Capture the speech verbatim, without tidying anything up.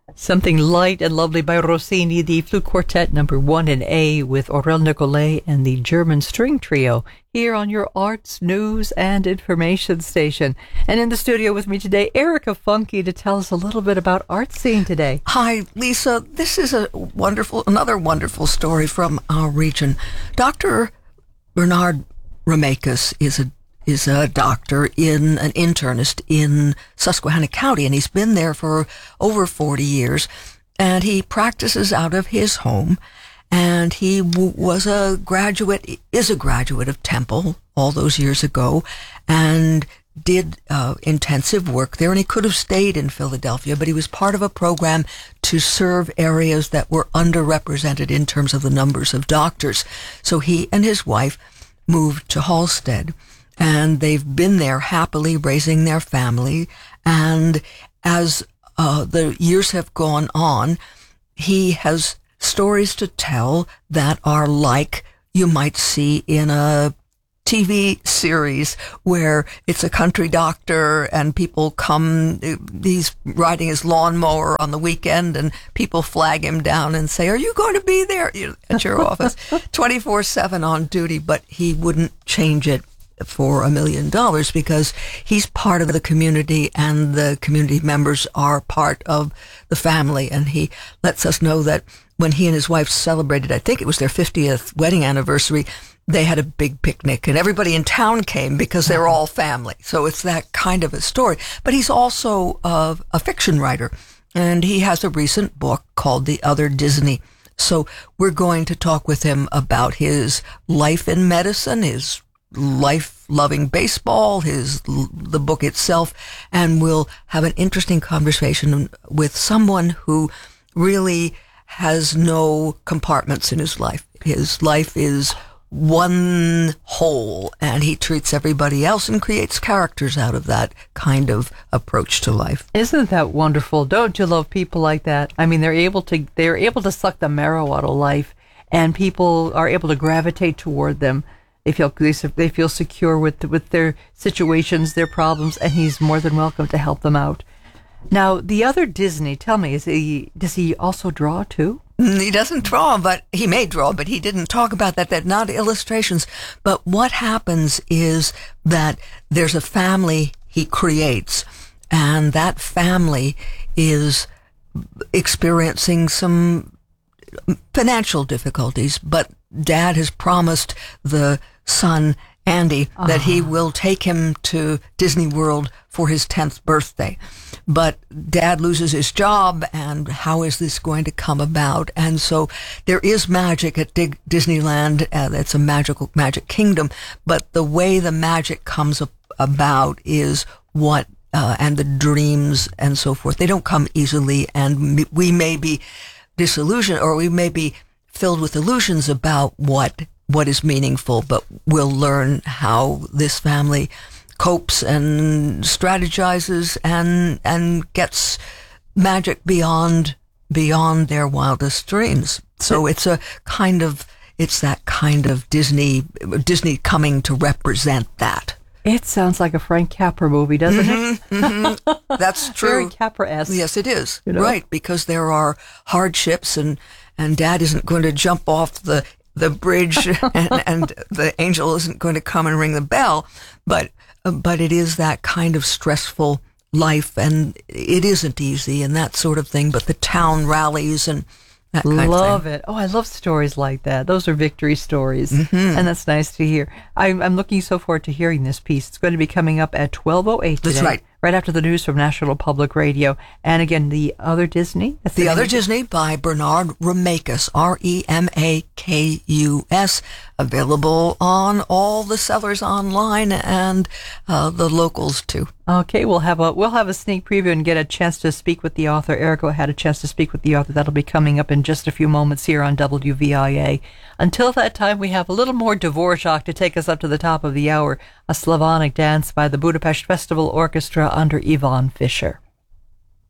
Something Light and Lovely by Rossini, the Flute Quartet number one in A with Aurel Nicolai and the German String Trio here on your Arts, News and Information Station. And in the studio with me today, Erica Funke, to tell us a little bit about Art Scene today. Hi, Lisa. This is a wonderful, another wonderful story from our region. Doctor Bernard Romakis is a is a doctor in an internist in Susquehanna County, and he's been there for over forty years, and he practices out of his home, and he w- was a graduate, is a graduate of Temple all those years ago, and did uh, intensive work there, and he could have stayed in Philadelphia, but he was part of a program to serve areas that were underrepresented in terms of the numbers of doctors. So he and his wife moved to Halstead, and they've been there happily raising their family. And as uh, the years have gone on, he has stories to tell that are like you might see in a T V series where it's a country doctor and people come, he's riding his lawnmower on the weekend and people flag him down and say, "Are you going to be there at your office?" twenty-four seven on duty, but he wouldn't change it for a million dollars because he's part of the community and the community members are part of the family. And he lets us know that when he and his wife celebrated, I think it was their fiftieth wedding anniversary, they had a big picnic and everybody in town came because they're all family. So it's that kind of a story. But he's also uh, a fiction writer, and he has a recent book called The Other Disney. So we're going to talk with him about his life in medicine, his life-loving baseball, his the book itself, and we'll have an interesting conversation with someone who really has no compartments in his life. His life is one whole, and he treats everybody else and creates characters out of that kind of approach to life. Isn't that wonderful? Don't you love people like that? I mean, they're able to they're able to suck the marrow out of life, and people are able to gravitate toward them. They feel they feel secure with with their situations, their problems, and he's more than welcome to help them out. Now, the other Disney, tell me, is he does he also draw too? He doesn't draw, but he may draw, but he didn't talk about that. They're not illustrations. But what happens is that there's a family he creates, and that family is experiencing some financial difficulties, but Dad has promised the son, Andy, uh-huh. that he will take him to Disney World for his tenth birthday. But Dad loses his job, and how is this going to come about? And so there is magic at Dig- Disneyland. Uh, it's a magical magic kingdom, but the way the magic comes up about is what, uh, and the dreams and so forth, they don't come easily, and we may be disillusioned, or we may be filled with illusions about what what is meaningful, but we'll learn how this family copes and strategizes and and gets magic beyond beyond their wildest dreams. So it's a kind of it's that kind of Disney Disney coming to represent that. It sounds like a Frank Capra movie, doesn't mm-hmm, it? Mm-hmm. That's true. Very Capra-esque. Yes, it is. You know? Right, because there are hardships, and and Dad isn't going to jump off the the bridge, and, and the angel isn't going to come and ring the bell, but but it is that kind of stressful life, and it isn't easy and that sort of thing. But the town rallies and that kind love of thing. it. Oh, I love stories like that. Those are victory stories, mm-hmm. and that's nice to hear. I'm, I'm looking so forward to hearing this piece. It's going to be coming up at twelve oh eight today. That's right. Right after the news from National Public Radio. And again, The Other Disney? That's the, the Other Disney by Bernard Romakis, R E M A K U S, available on all the sellers online and uh, the locals too. Okay, we'll have a we'll have a sneak preview and get a chance to speak with the author. Erica had a chance to speak with the author. That'll be coming up in just a few moments here on W V I A. Until that time, we have a little more Dvorak to take us up to the top of the hour, a Slavonic dance by the Budapest Festival Orchestra under Ivan Fischer.